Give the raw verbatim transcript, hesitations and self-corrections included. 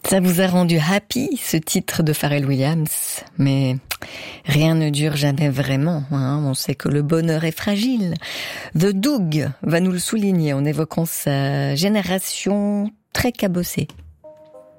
Ça vous a rendu happy, ce titre de Pharrell Williams, mais rien ne dure jamais vraiment, hein. On sait que le bonheur est fragile. The Doug va nous le souligner en évoquant sa génération très cabossée.